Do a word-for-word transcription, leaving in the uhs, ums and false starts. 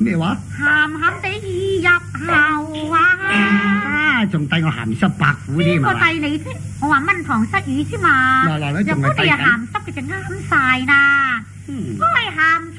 咩話？ 鹹鹹地易入喉啊！ 啊，仲遞我鹹濕白虎添邊個係嘛？ 遞你啫？我話蚊糖失語啫嘛。 嗱嗱嗱，仲係若果你係遞緊。 鹹濕嘅就啱晒啦。 嗯我係鹹